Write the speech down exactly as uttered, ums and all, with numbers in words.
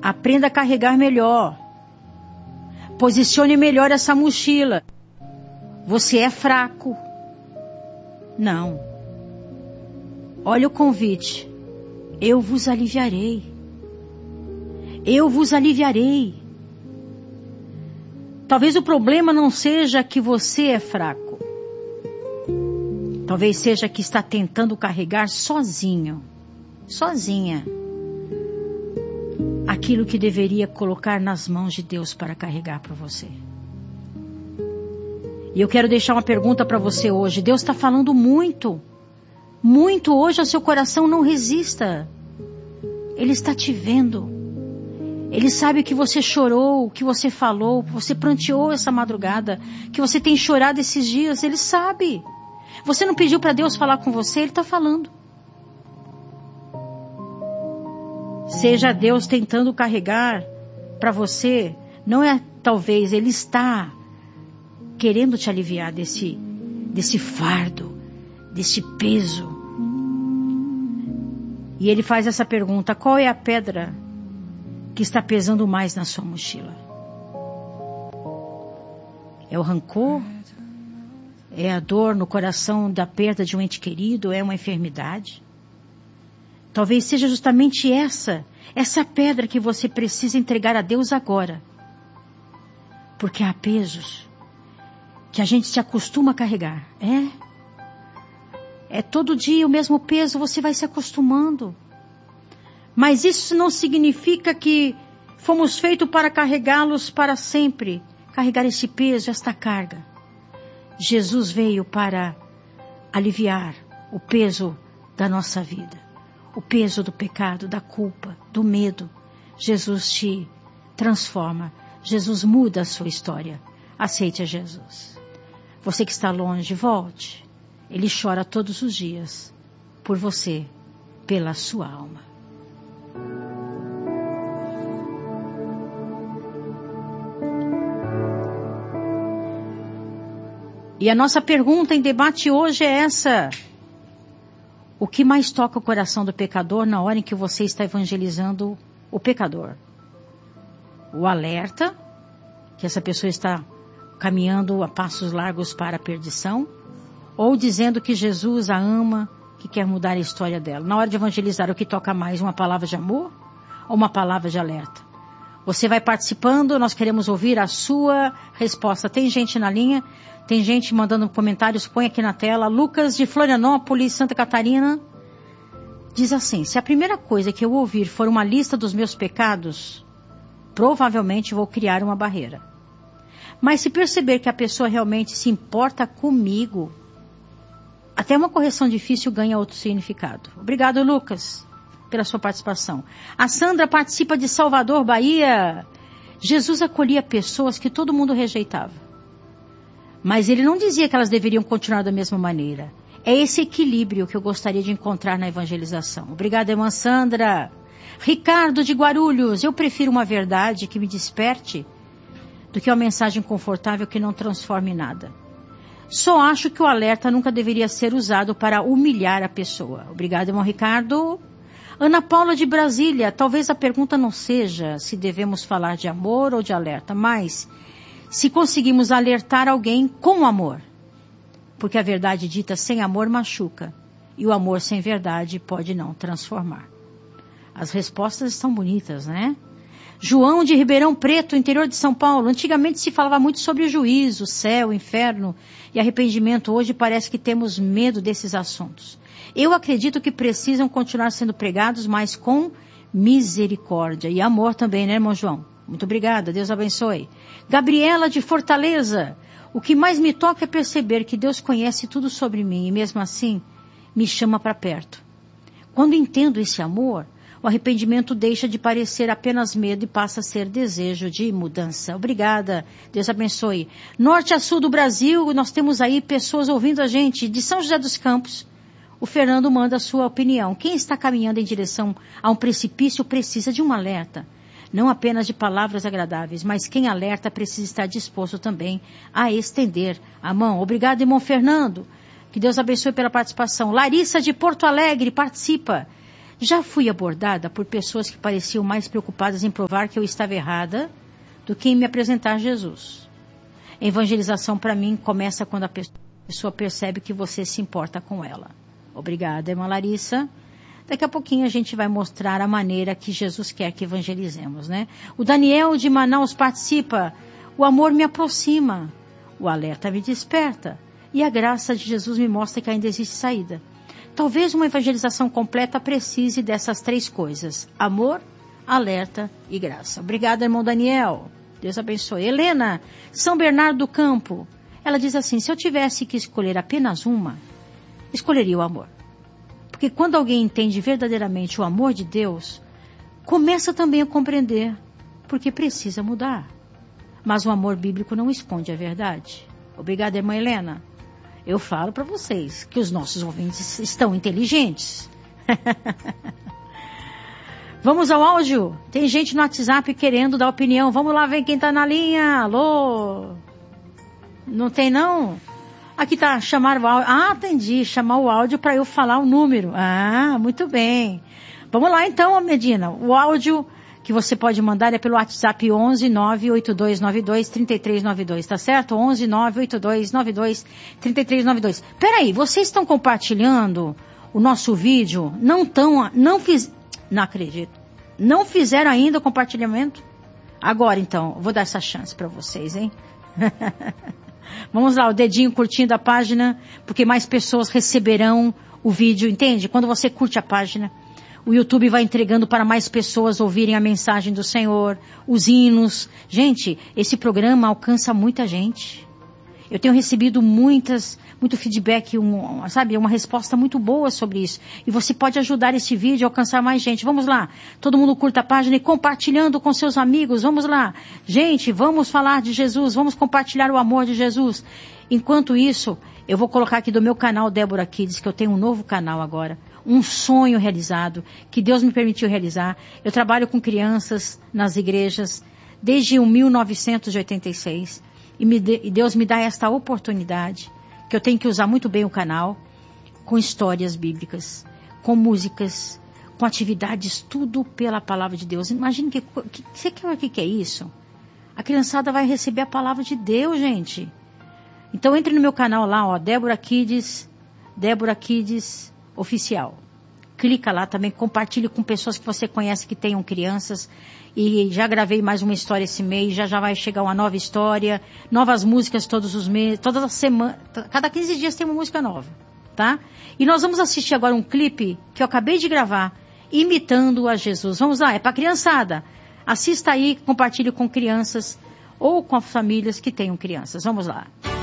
Aprenda a carregar melhor. Posicione melhor essa mochila. Você é fraco. Não. Olha o convite. Eu vos aliviarei. Eu vos aliviarei. Talvez o problema não seja que você é fraco. Talvez seja que está tentando carregar sozinho, sozinha, aquilo que deveria colocar nas mãos de Deus para carregar para você. E eu quero deixar uma pergunta para você hoje. Deus está falando muito, muito hoje ao seu coração. Não resista. Ele está te vendo. Ele sabe que você chorou, que você falou, que você pranteou essa madrugada, que você tem chorado esses dias. Ele sabe. Você não pediu para Deus falar com você, Ele está falando. Seja Deus tentando carregar para você, não é talvez, Ele está querendo te aliviar desse, desse fardo, desse peso. E Ele faz essa pergunta: qual é a pedra que está pesando mais na sua mochila? É o rancor? É a dor no coração da perda de um ente querido? É uma enfermidade? Talvez seja justamente essa, essa pedra que você precisa entregar a Deus agora. Porque há pesos que a gente se acostuma a carregar. É? É todo dia o mesmo peso, você vai se acostumando. Mas isso não significa que fomos feitos para carregá-los para sempre. Carregar esse peso, esta carga. Jesus veio para aliviar o peso da nossa vida. O peso do pecado, da culpa, do medo. Jesus te transforma. Jesus muda a sua história. Aceite a Jesus. Você que está longe, volte. Ele chora todos os dias por você, pela sua alma. E a nossa pergunta em debate hoje é essa: o que mais toca o coração do pecador na hora em que você está evangelizando o pecador? O alerta, que essa pessoa está caminhando a passos largos para a perdição? Ou dizendo que Jesus a ama, que quer mudar a história dela? Na hora de evangelizar, o que toca mais? Uma palavra de amor ou uma palavra de alerta? Você vai participando, nós queremos ouvir a sua resposta. Tem gente na linha? Tem gente mandando comentários, põe aqui na tela. Lucas de Florianópolis, Santa Catarina, diz assim: se a primeira coisa que eu ouvir for uma lista dos meus pecados, provavelmente vou criar uma barreira. Mas se perceber que a pessoa realmente se importa comigo, até uma correção difícil ganha outro significado. Obrigado, Lucas, pela sua participação. A Sandra participa de Salvador, Bahia. Jesus acolhia pessoas que todo mundo rejeitava. Mas ele não dizia que elas deveriam continuar da mesma maneira. É esse equilíbrio que eu gostaria de encontrar na evangelização. Obrigada, irmã Sandra. Ricardo de Guarulhos: eu prefiro uma verdade que me desperte do que uma mensagem confortável que não transforme nada. Só acho que o alerta nunca deveria ser usado para humilhar a pessoa. Obrigada, irmão Ricardo. Ana Paula de Brasília: talvez a pergunta não seja se devemos falar de amor ou de alerta, mas se conseguimos alertar alguém com amor. Porque a verdade dita sem amor machuca, e o amor sem verdade pode não transformar. As respostas estão bonitas, né? João de Ribeirão Preto, interior de São Paulo: antigamente se falava muito sobre juízo, céu, inferno e arrependimento. Hoje parece que temos medo desses assuntos. Eu acredito que precisam continuar sendo pregados, mas com misericórdia e amor também, né, irmão João? Muito obrigada, Deus abençoe. Gabriela de Fortaleza: o que mais me toca é perceber que Deus conhece tudo sobre mim e mesmo assim me chama para perto. Quando entendo esse amor, o arrependimento deixa de parecer apenas medo e passa a ser desejo de mudança. Obrigada, Deus abençoe. Norte a sul do Brasil, nós temos aí pessoas ouvindo a gente. De São José dos Campos, o Fernando manda a sua opinião. Quem está caminhando em direção a um precipício precisa de um alerta. Não apenas de palavras agradáveis, mas quem alerta precisa estar disposto também a estender a mão. Obrigado, irmão Fernando. Que Deus abençoe pela participação. Larissa de Porto Alegre participa. Já fui abordada por pessoas que pareciam mais preocupadas em provar que eu estava errada do que em me apresentar a Jesus. A evangelização para mim começa quando a pessoa percebe que você se importa com ela. Obrigada, irmã Larissa. Daqui a pouquinho a gente vai mostrar a maneira que Jesus quer que evangelizemos, né? O Daniel de Manaus participa. O amor me aproxima. O alerta me desperta. E a graça de Jesus me mostra que ainda existe saída. Talvez uma evangelização completa precise dessas três coisas. Amor, alerta e graça. Obrigada, irmão Daniel. Deus abençoe. Helena, São Bernardo do Campo. Ela diz assim, se eu tivesse que escolher apenas uma, escolheria o amor. Porque quando alguém entende verdadeiramente o amor de Deus, começa também a compreender porque precisa mudar. Mas o amor bíblico não esconde a verdade. Obrigada, irmã Helena. Eu falo para vocês que os nossos ouvintes estão inteligentes. Vamos ao áudio? Tem gente no WhatsApp querendo dar opinião. Vamos lá, vem quem está na linha. Alô? Não tem não? Aqui tá, chamar o áudio. Ah, entendi. Chamar o áudio para eu falar o número. Ah, muito bem. Vamos lá então, Medina. O áudio que você pode mandar é pelo WhatsApp onze nove oito dois nove dois três três nove dois, tá certo? onze nove oito dois nove dois três três nove dois. Peraí, vocês estão compartilhando o nosso vídeo? Não estão, não fiz, não acredito. Não fizeram ainda o compartilhamento? Agora então, vou dar essa chance para vocês, hein? Vamos lá, o dedinho curtindo a página, porque mais pessoas receberão o vídeo, entende? Quando você curte a página, o YouTube vai entregando para mais pessoas ouvirem a mensagem do Senhor, os hinos. Gente, esse programa alcança muita gente. Eu tenho recebido muitas, muito feedback, um, sabe, uma resposta muito boa sobre isso. E você pode ajudar esse vídeo a alcançar mais gente. Vamos lá, todo mundo curta a página e compartilhando com seus amigos. Vamos lá, gente, vamos falar de Jesus, vamos compartilhar o amor de Jesus. Enquanto isso, eu vou colocar aqui do meu canal Débora Kids, que eu tenho um novo canal agora. Um sonho realizado, que Deus me permitiu realizar. Eu trabalho com crianças nas igrejas desde mil novecentos e oitenta e seis. E, me de, e Deus me dá esta oportunidade, que eu tenho que usar muito bem o canal, com histórias bíblicas, com músicas, com atividades, tudo pela palavra de Deus. Imagina que, que você quer o que, que é isso? A criançada vai receber a palavra de Deus, gente. Então entre no meu canal lá, ó, Débora Kids, Débora Kids Oficial. Clica lá também, compartilhe com pessoas que você conhece que tenham crianças. E já gravei mais uma história esse mês, já já vai chegar uma nova história, novas músicas todos os meses, todas as semanas, cada quinze dias tem uma música nova, tá? E nós vamos assistir agora um clipe que eu acabei de gravar, imitando a Jesus. Vamos lá, é para criançada. Assista aí, compartilhe com crianças ou com famílias que tenham crianças. Vamos lá.